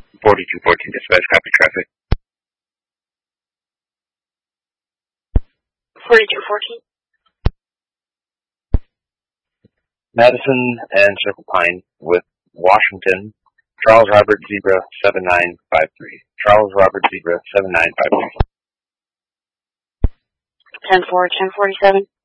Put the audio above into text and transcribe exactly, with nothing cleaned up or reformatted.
forty-two fourteen dispatch, copy traffic. forty-two fourteen. Madison and Circle Pine with Washington, Charles Robert Zebra seven nine five three. Charles Robert Zebra seven nine five three. ten four, ten forty-seven.